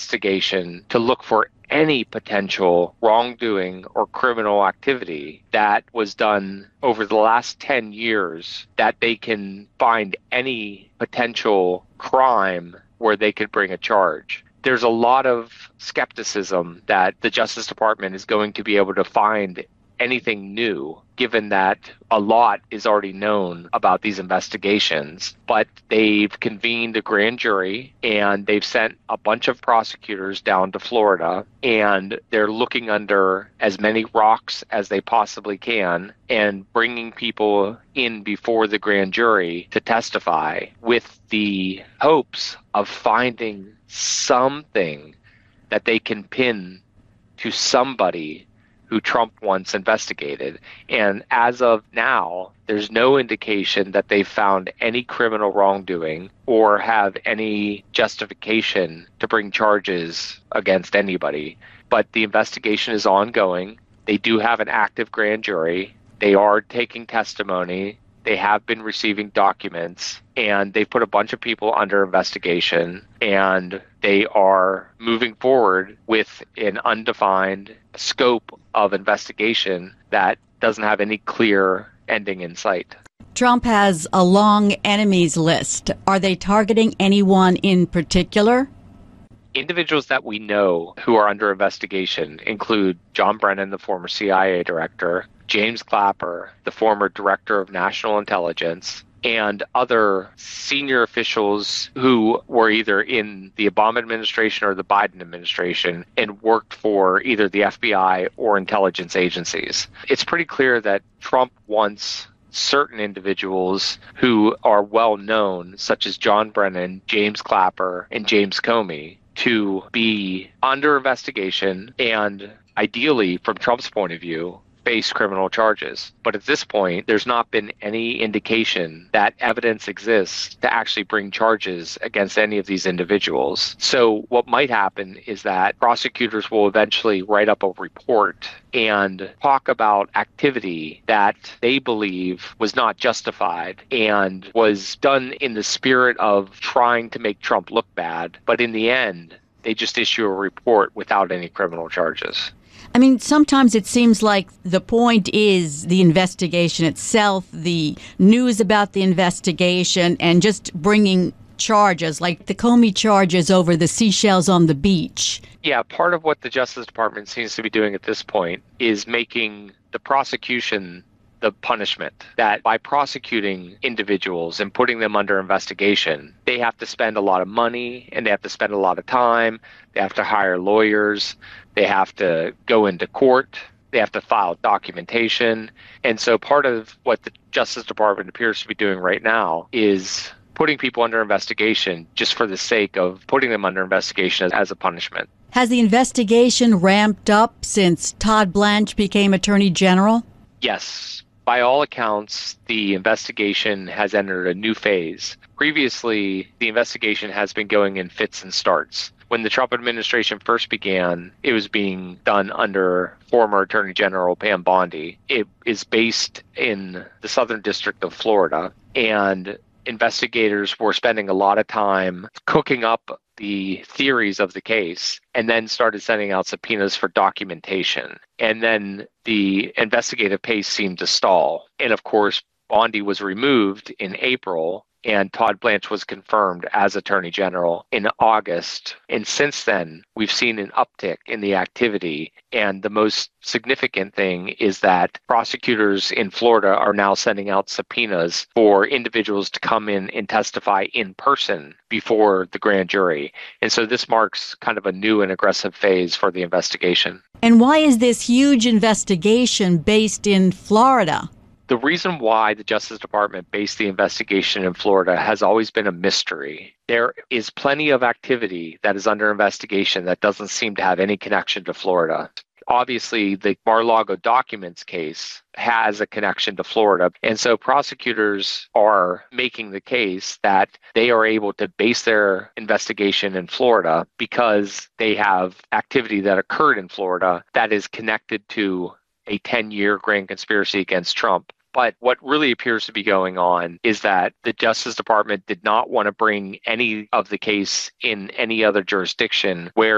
investigation to look for any potential wrongdoing or criminal activity that was done over the last 10 years, that they can find any potential crime where they could bring a charge. There's a lot of skepticism that the Justice Department is going to be able to find anything new, given that a lot is already known about these investigations. But they've convened a grand jury and they've sent a bunch of prosecutors down to Florida, and they're looking under as many rocks as they possibly can and bringing people in before the grand jury to testify with the hopes of finding something that they can pin to somebody who Trump once investigated. And as of now, there's no indication that they've found any criminal wrongdoing or have any justification to bring charges against anybody. But the investigation is ongoing. They do have an active grand jury. They are taking testimony. They have been receiving documents, and they've put a bunch of people under investigation, and they are moving forward with an undefined scope of investigation that doesn't have any clear ending in sight. Trump has a long enemies list. Are they targeting anyone in particular? Individuals that we know who are under investigation include John Brennan, the former CIA director, James Clapper, the former director of national intelligence, and other senior officials who were either in the Obama administration or the Biden administration and worked for either the FBI or intelligence agencies. It's pretty clear that Trump wants certain individuals who are well known, such as John Brennan, James Clapper, and James Comey, to be under investigation and, ideally, from Trump's point of view, face criminal charges. But at this point, there's not been any indication that evidence exists to actually bring charges against any of these individuals. So what might happen is that prosecutors will eventually write up a report and talk about activity that they believe was not justified and was done in the spirit of trying to make Trump look bad. But in the end, they just issue a report without any criminal charges. I mean, sometimes it seems like the point is the investigation itself, the news about the investigation, and just bringing charges, like the Comey charges over the seashells on the beach. Yeah, part of what the Justice Department seems to be doing at this point is making the prosecution the punishment. That by prosecuting individuals and putting them under investigation, they have to spend a lot of money and they have to spend a lot of time. They have to hire lawyers. They have to go into court. They have to file documentation. And so part of what the Justice Department appears to be doing right now is putting people under investigation just for the sake of putting them under investigation as a punishment. Has the investigation ramped up since Todd Blanche became Attorney General? Yes. By all accounts, the investigation has entered a new phase. Previously, the investigation has been going in fits and starts. When the Trump administration first began, it was being done under former Attorney General Pam Bondi. It is based in the Southern District of Florida, and investigators were spending a lot of time cooking up the theories of the case and then started sending out subpoenas for documentation. And then the investigative pace seemed to stall. And of course, Bondi was removed in April, and Todd Blanche was confirmed as Attorney General in August. And since then, we've seen an uptick in the activity. And the most significant thing is that prosecutors in Florida are now sending out subpoenas for individuals to come in and testify in person before the grand jury. And so this marks kind of a new and aggressive phase for the investigation. And why is this huge investigation based in Florida? The reason why the Justice Department based the investigation in Florida has always been a mystery. There is plenty of activity that is under investigation that doesn't seem to have any connection to Florida. Obviously, the Mar-a-Lago documents case has a connection to Florida. And so prosecutors are making the case that they are able to base their investigation in Florida because they have activity that occurred in Florida that is connected to a 10-year grand conspiracy against Trump. But what really appears to be going on is that the Justice Department did not want to bring any of the case in any other jurisdiction where